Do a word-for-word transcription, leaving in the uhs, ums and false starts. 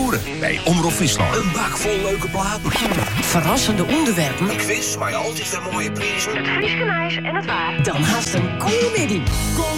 horen bij Omroep Friesland. Een bak vol leuke platen. Verrassende onderwerpen. Een quiz waar je altijd weer mooie prijzen. Het Frieske Nijs en het waar. Dan haast een comedy.